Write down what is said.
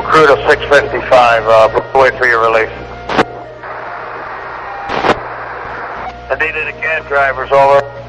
Crew to 655, wait for your release. I needed a cab drivers, over.